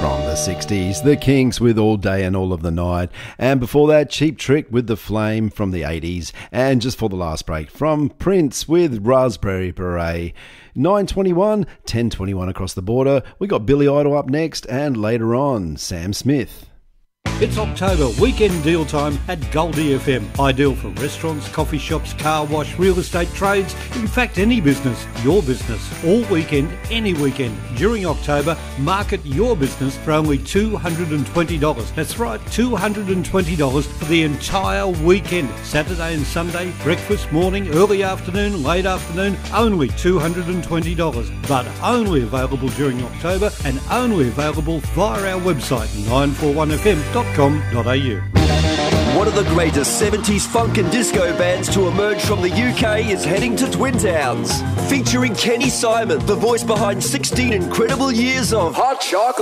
From the 60s, The Kinks with All Day and All of the Night. And before that, Cheap Trick with The Flame from the 80s. And just for the last break, from Prince with Raspberry Beret. 9:21, 10:21 across the border. We got Billy Idol up next, and later on, Sam Smith. It's October, weekend deal time at Goldie FM. Ideal for restaurants, coffee shops, car wash, real estate trades, in fact any business, your business. All weekend, any weekend. During October, market your business for only $220. That's right, $220 for the entire weekend. Saturday and Sunday, breakfast, morning, early afternoon, late afternoon, only $220. But only available during October and only available via our website, 941fm.com.au. One of the greatest 70s funk and disco bands to emerge from the UK is heading to Twin Towns. Featuring Kenny Simon, the voice behind 16 incredible years of Hot Chocolate.